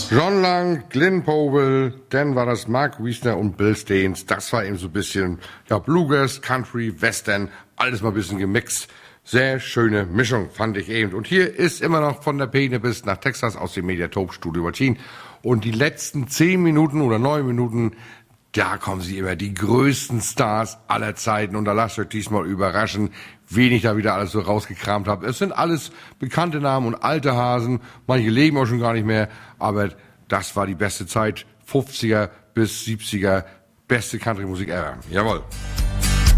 John Lang, Glenn Powell, dann war das Mark Wiesner und Bill Staines. Das war eben so ein bisschen, ja, Bluegrass, Country, Western, alles mal ein bisschen gemixt. Sehr schöne Mischung, fand ich eben. Und hier ist immer noch von der Peene bis nach Texas aus dem Mediatope Studio Martin. Und die letzten 10 Minuten oder 9 Minuten, da kommen sie immer, die größten Stars aller Zeiten. Und da lasst euch diesmal überraschen, wen ich da wieder alles so rausgekramt habe. Es sind alles bekannte Namen und alte Hasen. Manche leben auch schon gar nicht mehr. Aber das war die beste Zeit. 50er bis 70er. Beste Country-Musik ever. Jawohl.